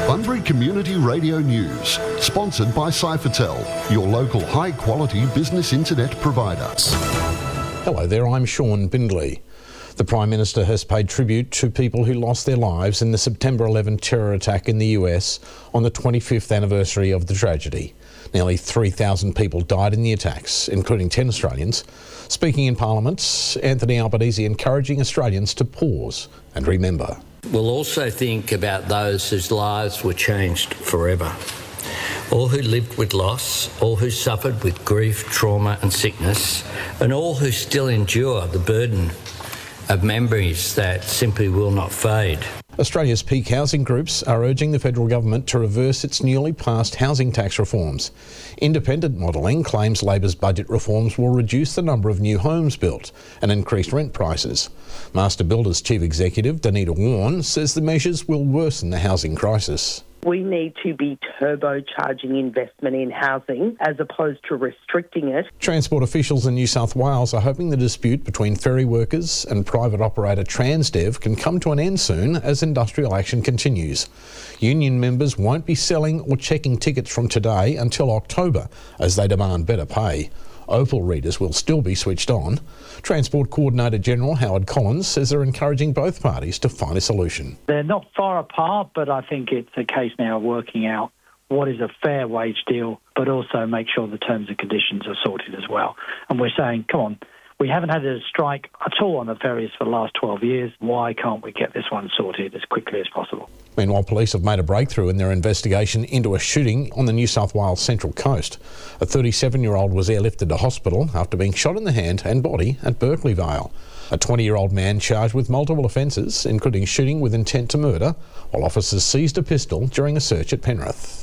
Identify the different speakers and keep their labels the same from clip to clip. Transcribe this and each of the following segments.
Speaker 1: Bunbury Community Radio News, sponsored by Cyphertel, your local high-quality business internet provider.
Speaker 2: Hello there, I'm Sean Bindley. The Prime Minister has paid tribute to people who lost their lives in the September 11 terror attack in the US on the 25th anniversary of the tragedy. Nearly 3,000 people died in the attacks, including 10 Australians. Speaking in Parliament, Anthony Albanese encouraging Australians to pause and remember.
Speaker 3: We'll also think about those whose lives were changed forever. All who lived with loss, all who suffered with grief, trauma and sickness, and all who still endure the burden of memories that simply will not fade.
Speaker 2: Australia's peak housing groups are urging the federal government to reverse its newly passed housing tax reforms. Independent modelling claims Labor's budget reforms will reduce the number of new homes built and increase rent prices. Master Builders Chief Executive Danita Warren says the measures will worsen the housing crisis.
Speaker 4: We need to be turbocharging investment in housing as opposed to restricting it.
Speaker 2: Transport officials in New South Wales are hoping the dispute between ferry workers and private operator Transdev can come to an end soon as industrial action continues. Union members won't be selling or checking tickets from today until October as they demand better pay. Opal readers will still be switched on. Transport Coordinator General Howard Collins says they're encouraging both parties to find a solution.
Speaker 5: They're not far apart, but I think it's a case now of working out what is a fair wage deal, but also make sure the terms and conditions are sorted as well. And we're saying, come on, we haven't had a strike at all on the ferries for the last 12 years. Why can't we get this one sorted as quickly as possible?
Speaker 2: Meanwhile, police have made a breakthrough in their investigation into a shooting on the New South Wales Central Coast. A 37-year-old was airlifted to hospital after being shot in the hand and body at Berkeley Vale. A 20-year-old man charged with multiple offences, including shooting with intent to murder, while officers seized a pistol during a search at Penrith.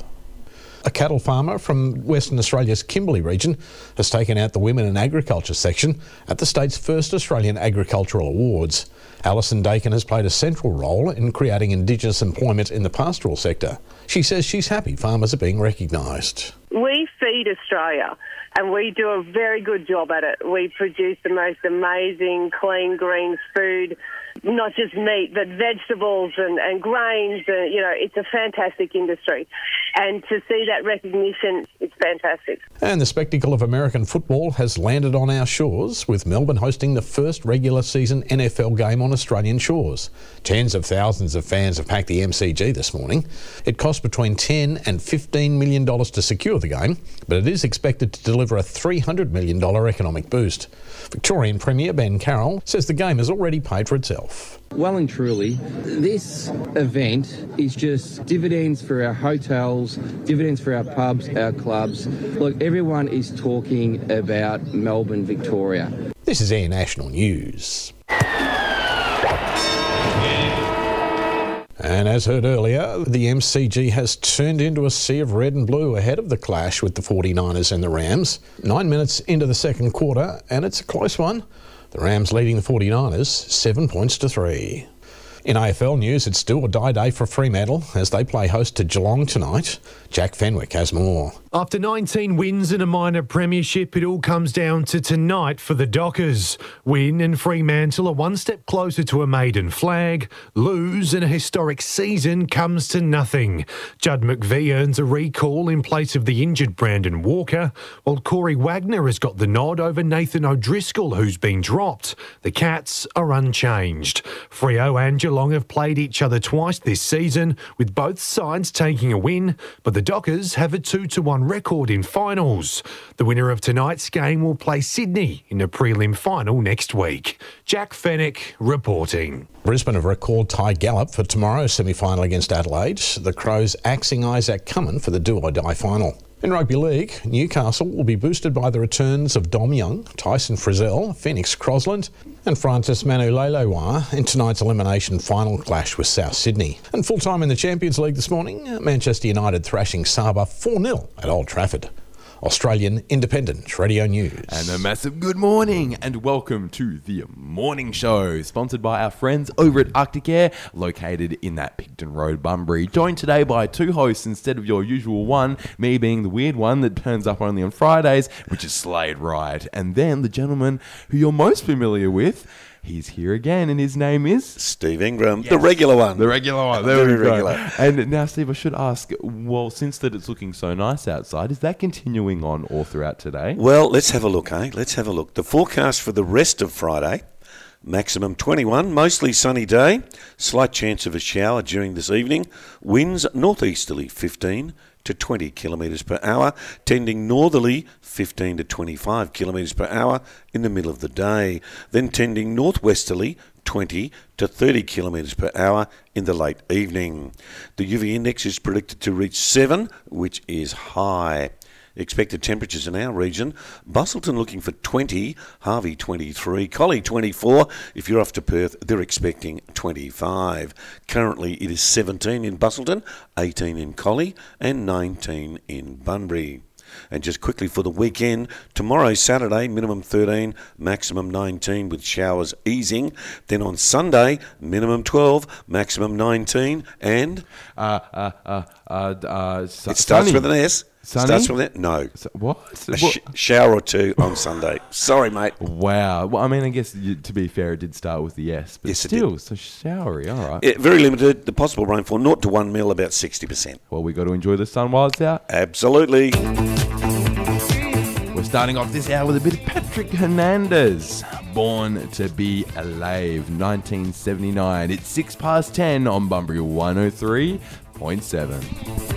Speaker 2: A cattle farmer from Western Australia's Kimberley region has taken out the Women in Agriculture section at the state's first Australian Agricultural Awards. Alison Dakin has played a central role in creating Indigenous employment in the pastoral sector. She says she's happy farmers are being recognised.
Speaker 6: We feed Australia and we do a very good job at it. We produce the most amazing, clean, green food, not just meat, but vegetables and grains. It's a fantastic industry. And to see that recognition, it's fantastic.
Speaker 2: And the spectacle of American football has landed on our shores, with Melbourne hosting the first regular season NFL game on Australian shores. Tens of thousands of fans have packed the MCG this morning. It cost between $10 and $15 million to secure the game, but it is expected to deliver a $300 million economic boost. Victorian Premier Ben Carroll says the game has already paid for itself.
Speaker 7: Well and truly, this event is just dividends for our hotels, dividends for our pubs, our clubs. Look, everyone is talking about Melbourne, Victoria.
Speaker 2: This is Air National News. And as heard earlier, the MCG has turned into a sea of red and blue ahead of the clash with the 49ers and the Rams. 9 minutes into the second quarter, and it's a close one. The Rams leading the 49ers 7 points to 3. In AFL news, it's do or die day for Fremantle as they play host to Geelong tonight. Jack Fenwick has more.
Speaker 8: After 19 wins and a minor premiership, it all comes down to tonight for the Dockers. Win and Fremantle are one step closer to a maiden flag. Lose and a historic season comes to nothing. Judd McVie earns a recall in place of the injured Brandon Walker, while Corey Wagner has got the nod over Nathan O'Driscoll, who's been dropped. The Cats are unchanged. Freo and Geelong have played each other twice this season, with both sides taking a win, but the Dockers have a 2-1 record in finals. The winner of tonight's game will play Sydney in a prelim final next week. Jack Fenwick reporting.
Speaker 2: Brisbane have recalled Ty Gallup for tomorrow's semi-final against Adelaide. The Crows axing Isaac Cummins for the do-or-die final. In rugby league, Newcastle will be boosted by the returns of Dom Young, Tyson Frizzell, Phoenix Crosland and Francis Manu Leilua in tonight's elimination final clash with South Sydney. And full-time in the Champions League this morning, Manchester United thrashing Saba 4-0 at Old Trafford. Australian Independent Radio News.
Speaker 9: And a massive good morning and welcome to the morning show, sponsored by our friends over at Arctic Air, located in that Picton Road, Bunbury. Joined today by two hosts instead of your usual one, me being the weird one that turns up only on Fridays, which is Slade Wright, and then the gentleman who you're most familiar with, He's here again, and his name is
Speaker 10: Steve Ingram, the regular one.
Speaker 9: The regular one. There
Speaker 10: Very
Speaker 9: we go.
Speaker 10: regular.
Speaker 9: And now, Steve, I should ask, well, since that it's looking so nice outside, is that continuing on all throughout today?
Speaker 10: Well, let's have a look, Let's have a look. The forecast for the rest of Friday, maximum 21, mostly sunny day, slight chance of a shower during this evening, winds northeasterly 15 to 20 kilometres per hour, tending northerly 15 to 25 kilometres per hour in the middle of the day, then tending northwesterly 20 to 30 kilometres per hour in the late evening. The UV index is predicted to reach 7, which is high. Expected temperatures in our region, Busselton looking for 20, Harvey 23, Collie 24. If you're off to Perth, they're expecting 25. Currently it is 17 in Busselton, 18 in Collie and 19 in Bunbury. And just quickly for the weekend, tomorrow Saturday, minimum 13, maximum 19 with showers easing. Then on Sunday, minimum 12, maximum 19 and... it starts with an S.
Speaker 9: Sunny?
Speaker 10: Starts with that? No.
Speaker 9: What?
Speaker 10: A shower or two on Sunday. Sorry, mate.
Speaker 9: Wow. Well, I mean, I guess to be fair, it did start with the S, but
Speaker 10: Yes, it
Speaker 9: still, so showery. All right.
Speaker 10: Yeah, very limited. The possible rainfall, 0 to 1 mil, about 60%.
Speaker 9: Well, we got to enjoy the sun while it's out.
Speaker 10: Absolutely.
Speaker 9: We're starting off this hour with a bit of Patrick Hernandez. Born to Be Alive, 1979. It's 10:06 on Bunbury 103.7.